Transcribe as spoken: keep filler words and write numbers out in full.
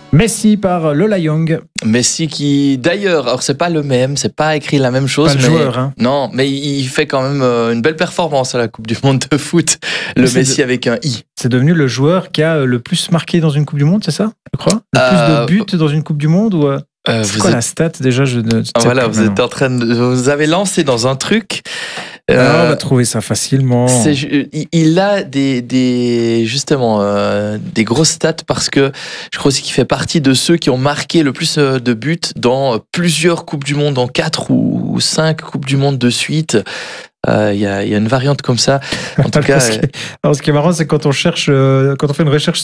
Messi par Lola Young. Messi qui, d'ailleurs, alors c'est pas le même, c'est pas écrit la même chose. Pas le mais, joueur, hein. Non, mais il fait quand même une belle performance à la Coupe du Monde de foot. Le c'est Messi de... avec un I. C'est devenu le joueur qui a le plus marqué dans une Coupe du Monde, c'est ça, je crois? Le euh... plus de buts dans une Coupe du Monde ou... Euh, c'est quoi êtes... la stat déjà je ne... ah, Voilà, vous êtes en train de... Vous avez lancé dans un truc... Euh, ah, on va trouver ça facilement. C'est, il a des, des justement euh, des grosses stats parce que je crois aussi qu'il fait partie de ceux qui ont marqué le plus de buts dans plusieurs coupes du monde, dans quatre ou cinq coupes du monde de suite. Il euh, y, a, y a une variante comme ça. En tout cas, ce, qui est, alors, ce qui est marrant, c'est quand on cherche, euh, quand on fait une recherche